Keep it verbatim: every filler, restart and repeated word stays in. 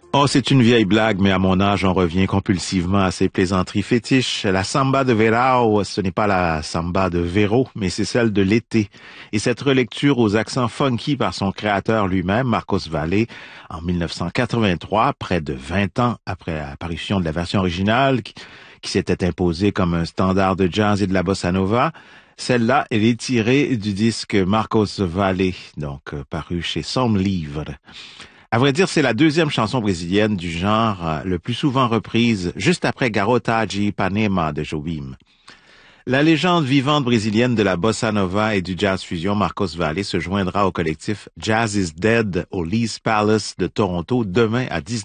Oh, c'est une vieille blague, mais à mon âge, on revient compulsivement à ces plaisanteries fétiches. La samba de Verão, ce n'est pas la samba de Véro, mais c'est celle de l'été. Et cette relecture aux accents funky par son créateur lui-même, Marcos Valle, en mille neuf cent quatre-vingt-trois, près de vingt ans après l'apparition de la version originale, qui, qui s'était imposée comme un standard de jazz et de la bossa nova, celle-là, elle est tirée du disque Marcos Valle, donc euh, paru chez Som Livre. À vrai dire, c'est la deuxième chanson brésilienne du genre euh, le plus souvent reprise, juste après Garota de Ipanema de Jobim. La légende vivante brésilienne de la bossa nova et du jazz fusion, Marcos Valle, se joindra au collectif Jazz is Dead au Lee's Palace de Toronto demain à dix-neuf heures.